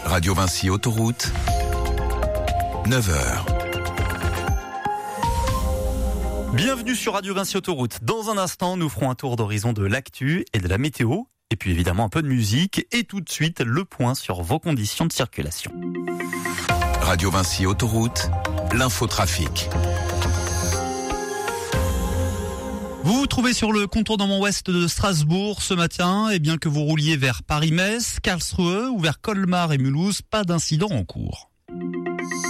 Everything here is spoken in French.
Radio Vinci Autoroute, 9h. Bienvenue sur Radio Vinci Autoroute. Dans un instant, nous ferons un tour d'horizon de l'actu et de la météo. Et puis évidemment un peu de musique. Et tout de suite, le point sur vos conditions de circulation. Radio Vinci Autoroute, l'infotrafic. Vous vous trouvez sur le contournement ouest de Strasbourg ce matin, et bien que vous rouliez vers Paris-Metz, Karlsruhe ou vers Colmar et Mulhouse, pas d'incident en cours.